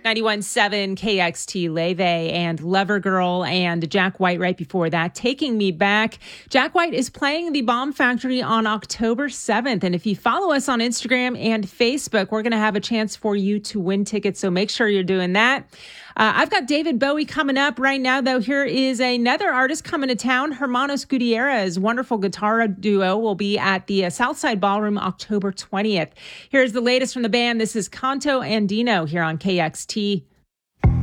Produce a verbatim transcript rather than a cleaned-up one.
ninety-one point seven K X T, Leve and Lover Girl, and Jack White right before that, Taking Me Back. Jack White is playing the Bomb Factory on October seventh. And if you follow us on Instagram and Facebook, we're going to have a chance for you to win tickets. So make sure you're doing that. Uh, I've got David Bowie coming up right now, though. Here is another artist coming to town. Hermanos Gutierrez, wonderful guitar duo, will be at the uh, Southside Ballroom October twentieth. Here's the latest from the band. This is Canto Andino here on K X T.